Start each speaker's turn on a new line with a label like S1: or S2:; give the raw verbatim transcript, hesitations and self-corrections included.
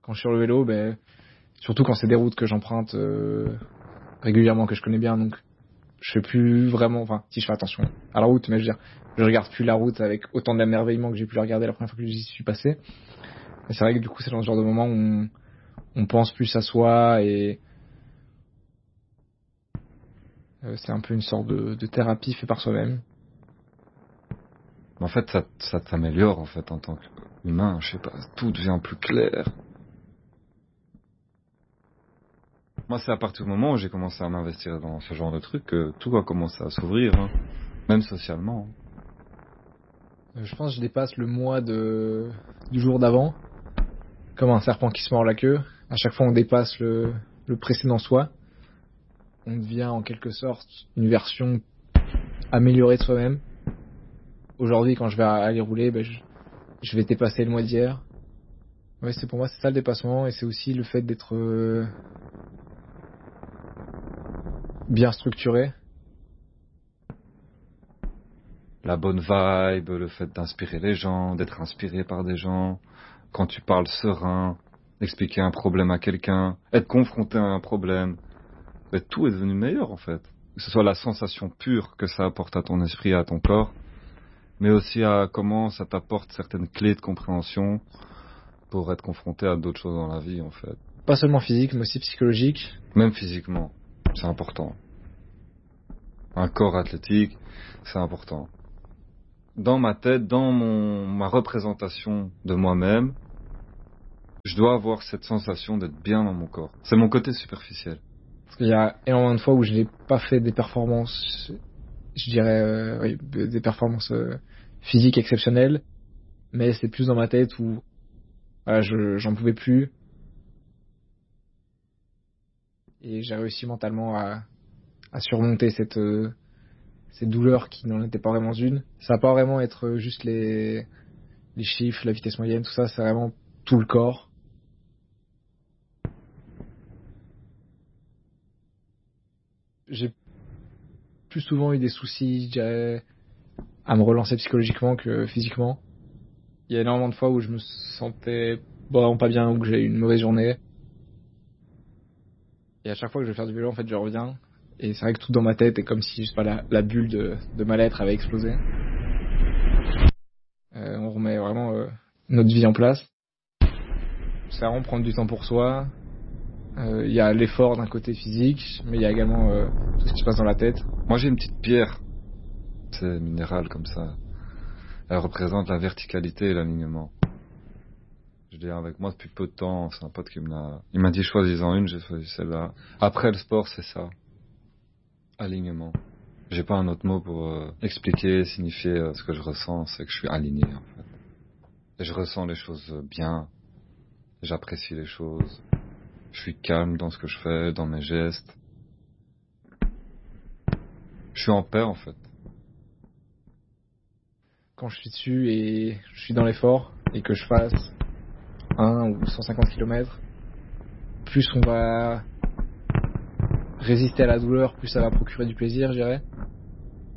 S1: Quand je suis sur le vélo, ben, surtout quand c'est des routes que j'emprunte euh, régulièrement, que je connais bien, donc je fais plus vraiment, enfin, si je fais attention à la route, mais je veux dire, je regarde plus la route avec autant d'émerveillement que j'ai pu la regarder la première fois que j'y suis passé. Et c'est vrai que du coup, c'est dans ce genre de moment où on, on pense plus à soi et euh, c'est un peu une sorte de, de thérapie fait par soi-même.
S2: En fait, ça, ça t'améliore en fait en tant qu'humain, je sais pas, tout devient plus clair. Moi, c'est à partir du moment où j'ai commencé à m'investir dans ce genre de trucs que tout a commencé à s'ouvrir, hein. Même socialement.
S1: Euh, je pense que je dépasse le mois de du jour d'avant, comme un serpent qui se mord la queue. À chaque fois, on dépasse le, le précédent soi. On devient en quelque sorte une version améliorée de soi-même. Aujourd'hui, quand je vais aller rouler, ben, je, je vais dépasser le mois d'hier. Ouais, c'est pour moi, c'est ça le dépassement, et c'est aussi le fait d'être euh, bien structuré.
S2: La bonne vibe, le fait d'inspirer les gens, d'être inspiré par des gens, quand tu parles serein, expliquer un problème à quelqu'un, être confronté à un problème, ben, tout est devenu meilleur en fait. Que ce soit la sensation pure que ça apporte à ton esprit et à ton corps, mais aussi à comment ça t'apporte certaines clés de compréhension pour être confronté à d'autres choses dans la vie en fait.
S1: Pas seulement physique, mais aussi psychologique.
S2: Même physiquement, c'est important. Un corps athlétique, c'est important. Dans ma tête, dans mon, ma représentation de moi-même, je dois avoir cette sensation d'être bien dans mon corps. C'est mon côté superficiel.
S1: Parce qu'il y a énormément de fois où je n'ai pas fait des performances, je dirais, euh, oui, des performances euh, physiques exceptionnelles, mais c'est plus dans ma tête où voilà, je, j'en pouvais plus. Et j'ai réussi mentalement à, à surmonter cette, euh, cette douleur qui n'en était pas vraiment une. Ça va pas vraiment être juste les, les chiffres, la vitesse moyenne, tout ça, c'est vraiment tout le corps. J'ai plus souvent eu des soucis, je dirais, à me relancer psychologiquement que physiquement. Il y a énormément de fois où je me sentais vraiment pas bien ou que j'ai eu une mauvaise journée. Et à chaque fois que je vais faire du vélo, en fait, je reviens. Et c'est vrai que tout dans ma tête est comme si, je sais pas, la, la bulle de, de mal-être avait explosé. Euh, on remet vraiment euh, notre vie en place. C'est vraiment prendre du temps pour soi. Il euh, y a l'effort d'un côté physique, mais il y a également euh, tout ce qui se passe dans la tête.
S2: Moi, j'ai une petite pierre, c'est minéral comme ça. Elle représente la verticalité et l'alignement. Je l'ai avec moi depuis peu de temps. C'est un pote qui me l'a... Il m'a dit choisis-en une, j'ai choisi celle-là. Après le sport, c'est ça. Alignement. J'ai pas un autre mot pour euh, expliquer, signifier euh, ce que je ressens. C'est que je suis aligné en fait. Et je ressens les choses bien. J'apprécie les choses. Je suis calme dans ce que je fais, dans mes gestes. Je suis en paix en fait.
S1: Quand je suis dessus et je suis dans l'effort et que je fasse un ou cent cinquante kilomètres, plus on va résister à la douleur, plus ça va procurer du plaisir, je dirais.